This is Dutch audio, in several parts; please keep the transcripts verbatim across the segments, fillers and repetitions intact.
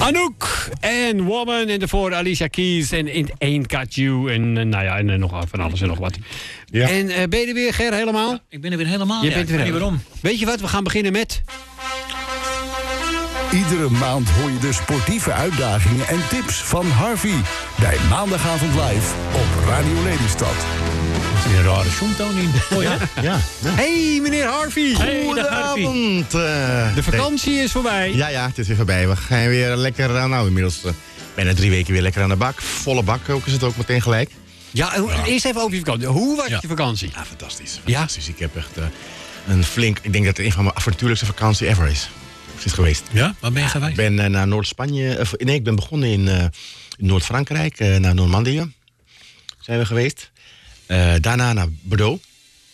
Anouk en Woman. En daarvoor Alicia Keys en It Ain't Got You. En uh, nou ja, en uh, nog van alles en nog wat. Ja. En uh, ben je er weer, Ger, helemaal? Ja, ik ben er weer helemaal. Je ja, bent er weer waarom? Weet je wat, we gaan beginnen met... Iedere maand hoor je de sportieve uitdagingen en tips van Harvey. Bij Maandagavond Live op Radio Lelystad. Dat is een rare zoomtoon in. Oh ja? Ja. Hey, meneer Harvey. Goedenavond. Uh, de vakantie is voorbij. Ja, ja, het is weer voorbij. We gaan weer lekker, uh, nou inmiddels uh, bijna drie weken weer lekker aan de bak. Volle bak ook is het ook meteen gelijk. Ja, ja. Eerst even over je vakantie. Hoe was ja. je vakantie? Ja, fantastisch. fantastisch. Ja? Ik heb echt uh, een flink, ik denk dat het een van mijn avontuurlijkste vakantie ever is. Is geweest. Ja, waar ben je geweest? Ik ben uh, naar Noord-Spanje, uh, nee, ik ben begonnen in, uh, in Noord-Frankrijk, uh, naar Normandië. Zijn we geweest. Uh, daarna naar Bordeaux.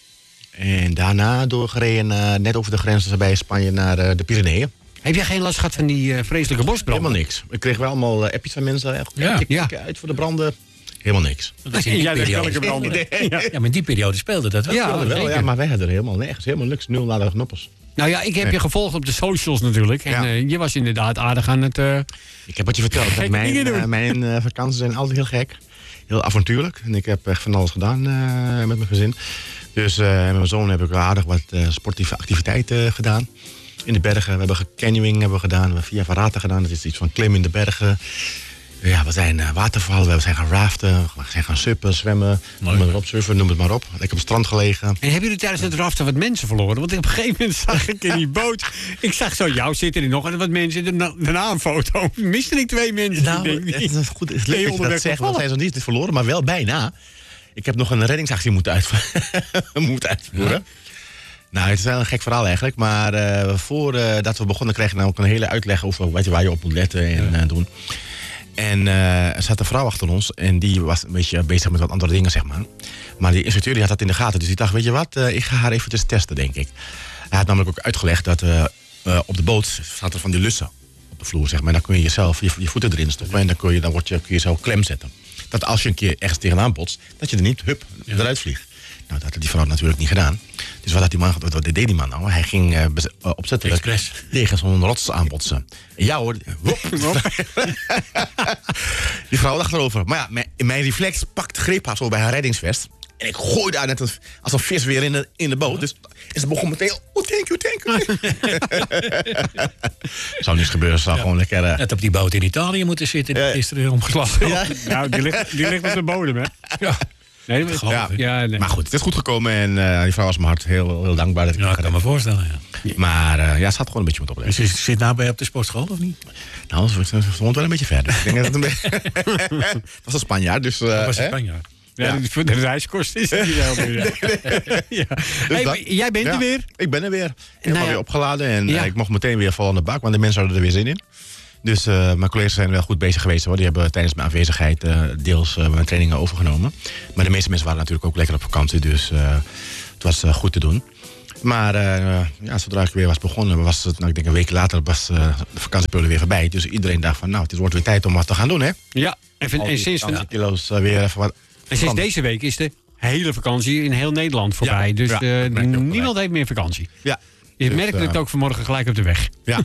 En daarna doorgereden uh, net over de grens bij Spanje naar uh, de Pyreneeën. Heb jij geen last gehad van die uh, vreselijke bosbranden? Helemaal niks. Ik kreeg wel allemaal uh, appjes van mensen. Uh, ja. Ik kijk uit voor de branden. Helemaal niks. Dat is in die ja, periode. branden. Nee. Ja, maar in die periode speelde dat wel. Ja, ja, wel, ja, maar wij hadden er helemaal nergens. Helemaal niks. Nul naar de knoppers. Nou ja, ik heb nee. je gevolgd op de socials natuurlijk. En ja. uh, je was inderdaad aardig aan het... Uh, ik heb wat je verteld. Dat mijn uh, mijn uh, vakanties zijn altijd heel gek. Heel avontuurlijk. En ik heb echt van alles gedaan uh, met mijn gezin. Dus uh, met mijn zoon heb ik aardig wat uh, sportieve activiteiten uh, gedaan. In de bergen. We hebben canyoning hebben we gedaan. We hebben via Varata gedaan. Dat is iets van klimmen in de bergen. Ja, we zijn uh, watervallen, we zijn gaan raften, we zijn gaan suppen, zwemmen, noem het maar op, surfen, noem het maar op. Ik op het strand gelegen. En hebben jullie tijdens het raften wat mensen verloren? Want op een gegeven moment zag ik in die boot, ik zag zo jou zitten er nog en wat mensen, daarna een foto. Miste ik twee mensen. Nou, ik denk, het is goed, het is leuk dat je dat zegt, want zij zijn niet verloren, maar wel bijna. Ik heb nog een reddingsactie moeten, uitvo- moeten uitvoeren. Ja. Nou, het is wel een gek verhaal eigenlijk, maar uh, voordat uh, we begonnen kregen we ook een hele uitleg over wat je, waar je op moet letten en ja. uh, doen. En uh, er zat een vrouw achter ons en die was een beetje bezig met wat andere dingen, zeg maar. Maar die instructeur die had dat in de gaten, dus die dacht, weet je wat, uh, ik ga haar even testen, denk ik. Hij had namelijk ook uitgelegd dat uh, uh, op de boot staat er van die lussen op de vloer, zeg maar. En dan kun je jezelf je, je voeten erin stoppen en dan, kun je, dan word je, kun je zo klem zetten. Dat als je een keer ergens tegenaan botst, dat je er niet, hup, ja. eruit vliegt. Nou, dat had die vrouw natuurlijk niet gedaan. Dus wat had die man, wat deed die man nou? Hij ging uh, bez- uh, opzettelijk Express. tegen zo'n rots aanbotsen. En ja hoor, wop. Die vrouw lag erover. Maar ja, mijn, mijn reflex pakt greep haar zo bij haar reddingsvest. En ik gooi daar net als, als een vis weer in de, in de boot. Dus en ze begon meteen, oh thank you, thank you. Zou niets gebeuren, zou ja. gewoon lekker... Uh... Net op die boot in Italië moeten zitten, die ja. is er omgeslagen. Ja. Nou, die ligt, die ligt op de bodem, hè. Ja. Nee, dat ja, ja, nee. Maar goed, het is goed gekomen en uh, die vrouw was me hard heel, heel dankbaar. Dat ik ja, ik kan me voorstellen, ja. Maar uh, ja, ze had gewoon een beetje moeten opletten. Dus je zit nou bij op de sportschool, of niet? Nou, ze stond wel een beetje verder. Ik denk dat het een beetje... Het was een Spanjaard, dus... Uh, dat was een Spanjaard. Ja, ja. Voor de reiskosten is het niet helemaal. Ja. Ja. Hey, dat, jij bent ja, er weer? Ik ben er weer. Ik heb nou, weer ja. opgeladen en ja. uh, ik mocht meteen weer vol aan de bak, want de mensen hadden er weer zin in. Dus uh, mijn collega's zijn wel goed bezig geweest hoor. Die hebben tijdens mijn afwezigheid uh, deels uh, mijn trainingen overgenomen. Maar de meeste mensen waren natuurlijk ook lekker op vakantie, dus uh, het was uh, goed te doen. Maar uh, ja, zodra ik weer was begonnen, was het, nou, ik denk een week later was uh, de vakantieperiode weer voorbij. Dus iedereen dacht van, nou, het wordt weer tijd om wat te gaan doen, hè? Ja, en, en sinds van, kilo's uh, weer even wat. En sinds deze week is de hele vakantie in heel Nederland voorbij. Ja, dus ja, uh, niemand heeft meer vakantie. Ja. Je dus, merkte het uh, ook vanmorgen gelijk op de weg. Ja.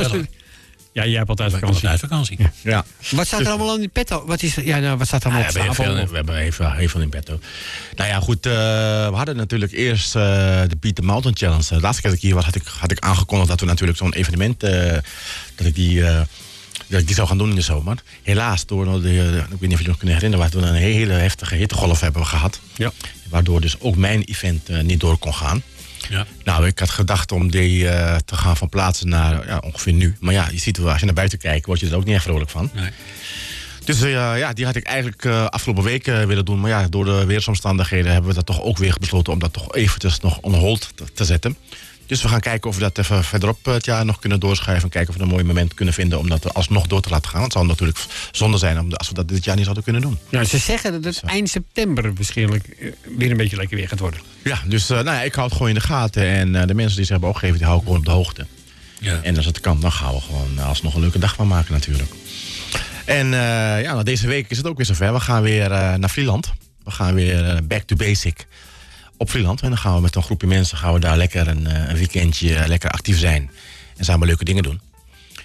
Ja, jij hebt altijd vakantie. Altijd vakantie. Ja. Ja. Wat staat er allemaal aan in petto? Wat, is, ja, nou, wat staat er allemaal ah, ja, op stapel? Veel, we hebben even heel veel in petto. Nou ja, goed. Uh, we hadden natuurlijk eerst uh, de Beat the Mountain Challenge. De laatste keer dat ik hier was, had ik, had ik aangekondigd dat we natuurlijk zo'n evenement... Uh, dat ik die... Uh, dat ik die zou gaan doen in de zomer. Helaas, door de, de, ik weet niet of jullie nog kunnen herinneren... waar we een hele heftige hittegolf hebben gehad. Ja. Waardoor dus ook mijn event uh, niet door kon gaan. Ja. Nou, ik had gedacht om die uh, te gaan van plaatsen naar ja, ongeveer nu. Maar ja, je ziet wel, als je naar buiten kijkt, word je er ook niet echt vrolijk van. Nee. Dus uh, ja, die had ik eigenlijk uh, afgelopen week uh, willen doen. Maar ja, door de weersomstandigheden hebben we dat toch ook weer besloten... om dat toch eventjes nog on hold te, te zetten. Dus we gaan kijken of we dat even verderop het jaar nog kunnen doorschuiven. Kijken of we een mooi moment kunnen vinden om dat alsnog door te laten gaan. Het zou natuurlijk zonde zijn als we dat dit jaar niet zouden kunnen doen. Nou, ze zeggen dat het Zo. eind september waarschijnlijk weer een beetje lekker weer gaat worden. Ja, dus uh, nou ja, ik hou het gewoon in de gaten. En uh, de mensen die ze hebben opgegeven, die hou ik gewoon op de hoogte. Ja. En als het kan, dan gaan we gewoon alsnog een leuke dag van maken natuurlijk. En uh, ja, nou, deze week is het ook weer zover. We gaan weer uh, naar Vlieland. We gaan weer uh, back to basic. Op Vlieland. En dan gaan we met een groepje mensen gaan we daar lekker een, een weekendje lekker actief zijn. En samen leuke dingen doen.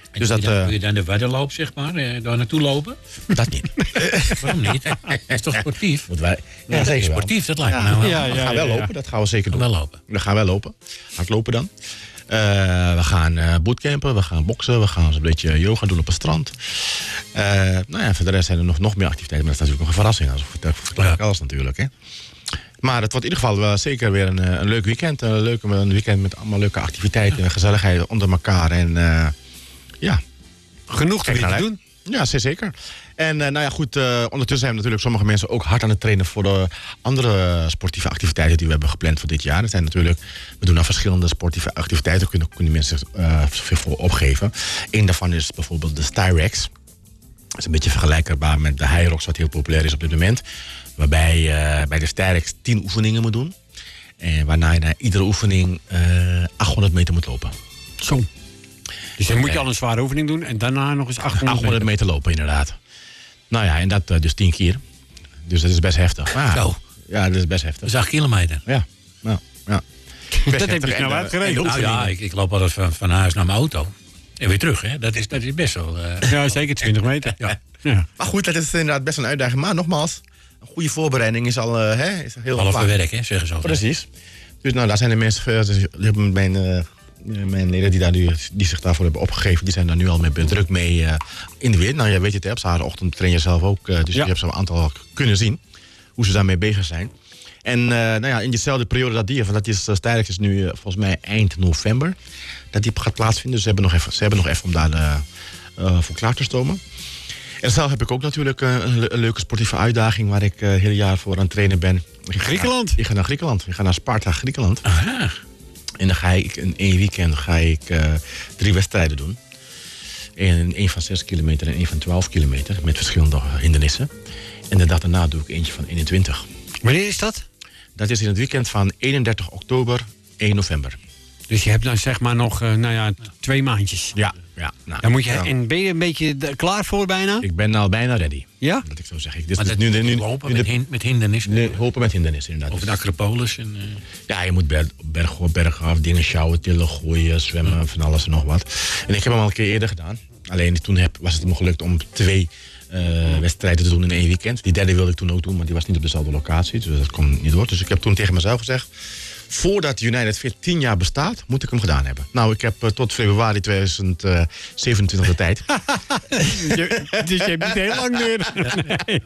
En Dus kun dat, je dan, uh, kun je dan de weddenloop, zeg maar, uh, daar naartoe lopen? Dat niet. Waarom niet? Dat is toch sportief? Moeten wij, Ja, ja zeker sportief, dat lijkt me ja, nou wel. ja, we ja, gaan wel ja, lopen, ja. dat gaan we zeker doen. Wel lopen. We gaan wel lopen. Hardlopen dan. Uh, we gaan uh, bootcampen, we gaan boksen, we gaan een beetje yoga doen op het strand. Uh, nou ja, voor de rest zijn er nog, nog meer activiteiten, maar dat is natuurlijk nog een verrassing. Dat vertel verklaar ik Ja. alles natuurlijk. Hè. Maar het wordt in ieder geval wel zeker weer een, een leuk weekend. Een, leuk, een weekend met allemaal leuke activiteiten en gezelligheid onder elkaar. En uh, ja, Genoeg te Kijk naar te uit. doen. ja, zeer zeker. En uh, nou ja, goed, uh, ondertussen zijn natuurlijk sommige mensen ook hard aan het trainen voor de andere sportieve activiteiten die we hebben gepland voor dit jaar. Dat zijn natuurlijk, we doen aan verschillende sportieve activiteiten, kunnen, kunnen mensen zich uh, veel voor opgeven. Eén daarvan is bijvoorbeeld de Styrex. Dat is een beetje vergelijkbaar met de Hyrox, wat heel populair is op dit moment. Waarbij je uh, bij de Styrex tien oefeningen moet doen. En waarna je na iedere oefening uh, achthonderd meter moet lopen. Zo. Dus dan moet je al een zware oefening doen en daarna nog eens achthonderd achthonderd meter lopen, inderdaad. Nou ja, en dat uh, dus tien keer. Dus dat is best heftig. Maar, Zo. Ja, dat is best heftig. Dat is acht kilometer. Ja, nou, ja. Dat heb je snel uitgereden. Nou ja, ik, ik loop altijd van, van huis naar mijn auto. En weer terug, hè. Dat is, dat is best wel... Uh, Ja, zeker twintig meter. ja. Ja. Maar goed, dat is inderdaad best een uitdaging. Maar nogmaals, een goede voorbereiding is al uh, hè, is heel Half vaak. werk, hè, zeggen ze altijd. Precies. Dus nou, daar zijn de mensen, uh, dus, mijn, uh, mijn leden die, daar nu, die zich daarvoor hebben opgegeven, die zijn daar nu al mee druk mee uh, in de weer. Nou, jij weet het, hè, op zaterdagochtend train je zelf ook. Uh, dus Ja. je hebt zo'n aantal kunnen zien hoe ze daarmee bezig zijn. En uh, nou ja, in dezelfde periode dat die, van dat is uh, Styrex is nu uh, volgens mij eind november dat die gaat plaatsvinden. Dus ze hebben nog even, ze hebben nog even om daar uh, uh, voor klaar te stomen. En zelf heb ik ook natuurlijk uh, een, le- een leuke sportieve uitdaging waar ik uh, het hele jaar voor aan het trainen ben. Ik ga Griekenland? naar- Ik ga naar Griekenland. Ik ga naar Sparta, Griekenland. Aha. En dan ga ik in één weekend ga ik uh, drie wedstrijden doen. En één van zes kilometer en één van twaalf kilometer met verschillende hindernissen. En de dag daarna doe ik eentje van eenentwintig. Wanneer is dat? Dat is in het weekend van eenendertig oktober, één november. Dus je hebt dan zeg maar nog uh, nou ja, twee maandjes. Ja, ja. Nou, Dan moet je, ja. en ben je een beetje d- klaar voor bijna? Ik ben al bijna ready. Ja? Dat ik zo zeg. Ik, dus Maar dus dat nu, nu, nu, lopen nu met, de- hin, met hindernissen. nu hopen met hindernissen inderdaad. Over de Acropolis. En, uh, Ja, je moet berg, berg op, berg af, dingen sjouwen, tillen, gooien, zwemmen, van alles en nog wat. En ik heb hem al een keer eerder gedaan. Alleen toen heb, was het me gelukt om twee uh, wedstrijden te doen in één weekend. Die derde wilde ik toen ook doen, maar die was niet op dezelfde locatie. Dus dat kon niet door. Dus ik heb toen tegen mezelf gezegd, voordat United Fit tien jaar bestaat, moet ik hem gedaan hebben. Nou, ik heb uh, tot februari tweeduizend zevenentwintig de tijd. Je- dus je hebt niet heel lang meer. Nee.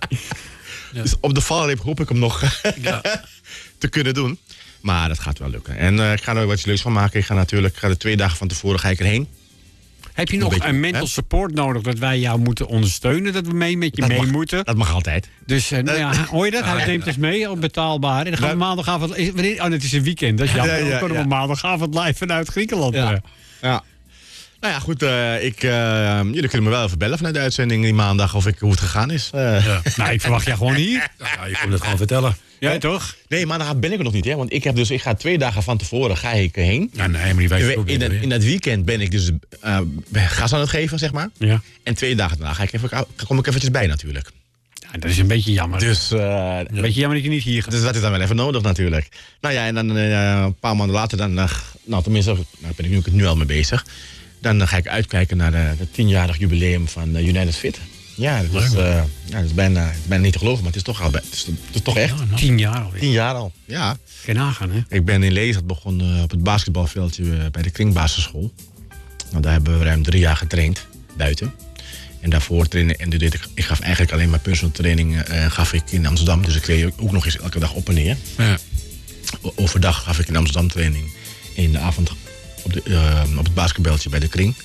Dus op de valreep hoop ik hem nog ja. te kunnen doen. Maar dat gaat wel lukken. En uh, ik ga er wat leuks van maken. Ik ga natuurlijk, ik ga de twee dagen van tevoren ga ik erheen. Heb je nog Een beetje, een mental hè? support nodig dat wij jou moeten ondersteunen? Dat we mee met je Dat mee mag- moeten? Dat mag altijd. Dus uh, nou ja, hoor je dat? Hij neemt ons mee op betaalbaar. En dan gaan we maandagavond... is- wanneer- Oh, het is een weekend. Dat is jammer. Ja, ja, Dan kunnen we ja. maandagavond live vanuit Griekenland. Ja. uh. Ja. Nou ja, goed. uh, ik, uh, jullie kunnen me wel even bellen vanuit de uitzending die maandag of ik, hoe het gegaan is. Uh, Ja. Nou, ik verwacht jou gewoon hier. Ja, je komt het gewoon vertellen. Ja, toch? Nee, maandag ben ik er nog niet, hè? Want ik heb dus, ik ga twee dagen van tevoren ga ik heen. Ja, nee, maar die weet je ook In, dat- in dat weekend ben ik dus uh, gas aan het geven, zeg maar. Ja. En twee dagen daarna ga ik even, kom ik eventjes bij natuurlijk. Ja, dat is een beetje jammer. Dus, uh, Een beetje jammer dat je niet hier gaat. dus dat is dan wel even nodig natuurlijk. Nou ja, en dan uh, een paar maanden later, dan, uh, nou tenminste, daar ben ik nu, nu al mee bezig. Dan uh, ga ik uitkijken naar de, de tienjarig jubileum van uh, United Fit. Ja, dat is, uh, ja, dat is bijna, het is bijna niet te geloven, maar het is toch, al, bij- het is, het is toch echt. Ja, nou. Tien jaar alweer. Tien jaar al, ja. Kan je nagaan, hè? Ik ben in Lelystad begonnen op het basketbalveldje uh, bij de Kringbasisschool. Nou, daar hebben we ruim drie jaar getraind, buiten. En daarvoor trainen, en deed ik, ik gaf eigenlijk alleen maar personal training uh, gaf ik in Amsterdam. Dus ik reed ook nog eens elke dag op en neer. Ja. O- Overdag gaf ik in Amsterdam training. En in de avond op, de, uh, op het basketbaltje bij de Kring.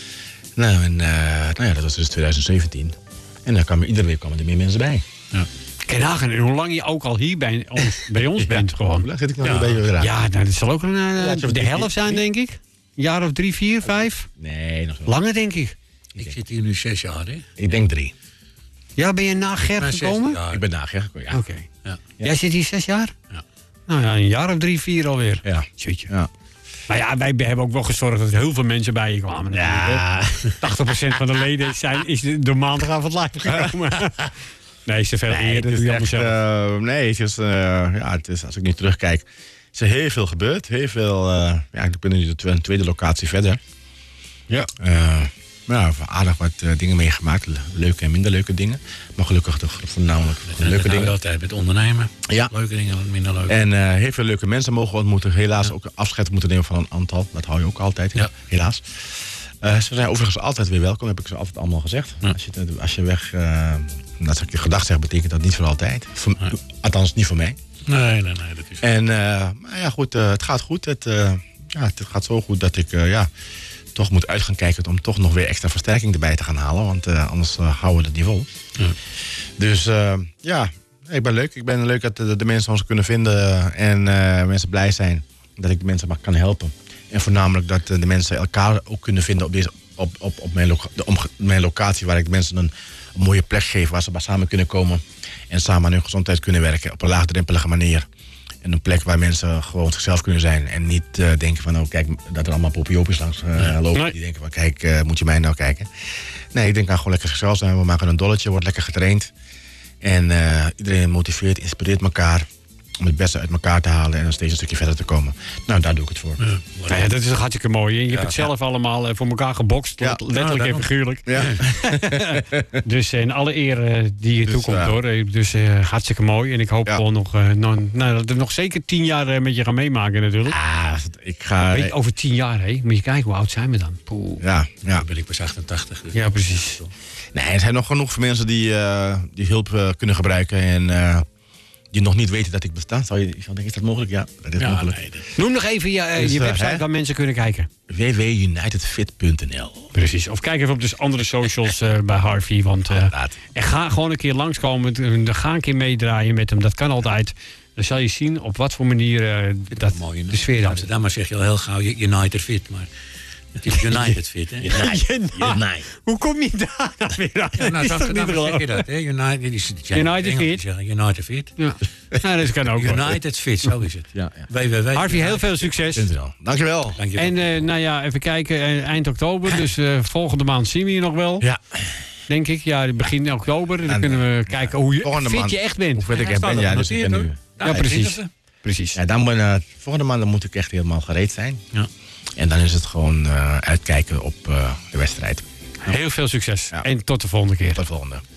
Nou, en, uh, nou ja, dat was dus twintig zeventien. En dan kwamen iedere week kwamen er meer mensen bij. Ja. Kan je nagaan en hoe lang je ook al hier bij ons, bij ons bent Hoe gewoon. lang zit ik nou Ja. weer bij je raad? Ja, nou, dat zal ook een, uh, Ja, het is de drie, helft vier, zijn, denk ik. Een jaar of drie, vier, vijf. Nee, nog wel. Langer, denk ik. Ik zit hier nu zes jaar, hè? Ik denk drie. Ja, ben je na Ger Maar zes gekomen? jaar. Ik ben nagegaan. Ja. Oké. Ja. Jij zit hier zes jaar? Ja. Nou ja, een jaar of drie, vier alweer. Ja. Tjutje. Ja. Maar ja, wij hebben ook wel gezorgd dat er heel veel mensen bij je kwamen. Ja. tachtig procent van de leden zijn, is de, de maandagavond live gekomen. Nee, is te veel Nee, eer. het Dat is doe je allemaal echt, zelf. uh, nee, het is, uh, ja, het is, als ik nu terugkijk, is er heel veel gebeurd. Heel veel, uh, ja, ik ben nu de twe- tweede locatie verder. Ja. Uh, ja, aardig wat uh, dingen meegemaakt. Leuke en minder leuke dingen. Maar gelukkig toch voornamelijk en leuke dingen. altijd met ondernemen. Ja. Leuke dingen, minder leuke. En uh, heel veel leuke mensen mogen ontmoeten. Helaas ja. ook afscheid moeten nemen van een aantal. Dat hou je ook altijd, ja. helaas. Uh, ze zijn overigens altijd weer welkom, heb ik ze altijd allemaal gezegd. Ja. Als, je, als je weg, uh, als ik je gedag zeg, betekent dat niet voor altijd. Voor, ja. Althans, niet voor mij. Nee, nee, nee. Dat is en uh, maar ja, goed, uh, het gaat goed. Het, uh, ja, het gaat zo goed dat ik uh, ja, toch moet uit gaan kijken om toch nog weer extra versterking erbij te gaan halen. Want uh, anders uh, houden we het niet vol. Ja. Dus uh, ja, ik ben leuk. Ik ben leuk dat de, de mensen ons kunnen vinden en uh, mensen blij zijn dat ik de mensen maar kan helpen. En voornamelijk dat uh, de mensen elkaar ook kunnen vinden op, deze, op, op, op mijn, loca- de, om, mijn locatie, waar ik de mensen een, een mooie plek geef waar ze maar samen kunnen komen en samen aan hun gezondheid kunnen werken op een laagdrempelige manier. En een plek waar mensen gewoon zichzelf kunnen zijn. En niet uh, denken van, oh kijk, dat er allemaal popiopies langs uh, ja. lopen. Nee. Die denken van, kijk, uh, moet je mij nou kijken? Nee, ik denk aan gewoon lekker zichzelf zijn. We maken een dolletje, wordt lekker getraind. En uh, iedereen motiveert, inspireert elkaar om het beste uit elkaar te halen en dan steeds een stukje verder te komen. Nou, daar doe ik het voor. Ja, ja, ja dat is hartstikke mooi. Je ja, hebt het zelf ja. allemaal voor elkaar gebokst. Ja. Letterlijk ja, en figuurlijk. Ja. Dus in alle eer uh, die je dus, toekomt uh, hoor. Dus uh, hartstikke mooi. En ik hoop ja. gewoon nog, uh, nou, nou, dat we nog zeker tien jaar uh, met je gaan meemaken natuurlijk. Ah, ik ga... Weet, over tien jaar, hè? Moet je kijken, hoe oud zijn we dan? Poeh. Ja, ja. Dan ben ik pas achtentachtig. Dus ja, precies. Nee, er zijn nog genoeg mensen die, uh, die hulp uh, kunnen gebruiken. En... Uh, die nog niet weten dat ik besta. Zou je zou denken, is dat mogelijk? Ja, dat is ja, mogelijk. Nee, dat... Noem nog even je, uh, dus, je website uh, waar mensen kunnen kijken. w w w punt united fit punt n l. Precies. Of kijk even op de andere socials uh, bij Harvey. Want uh, en ga gewoon een keer langskomen. Ga een keer meedraaien met hem. Dat kan altijd. Dan zal je zien op wat voor manier uh, dat mooi, de sfeer is. Dan maar zeg je al heel gauw United Fit. Maar het is United Fit, hè? United. United. Hoe kom je daar nou weer aan? Ja, nou, dan, dan zeg je dat, hè? United, United Fit. United Fit. Ja. Nou, dat kan ook. United Fit, zo is het. Ja, ja. W W W. Harvey, heel veel succes. Dankjewel. Dankjewel. En uh, nou ja, even kijken, uh, eind oktober. Dus uh, volgende maand zien we je nog wel. Ja. Denk ik. Ja, begin oktober. Dan en, kunnen we uh, kijken hoe je fit maand, je echt bent. Hoe fit ik echt ben, ja. Dus ik ben nu. Ja, precies. Precies. Ja, dan ben, uh, volgende maand dan moet ik echt helemaal gereed zijn. Ja. En dan is het gewoon uh, uitkijken op uh, de wedstrijd. Heel veel succes. Ja. En tot de volgende keer. Tot de volgende.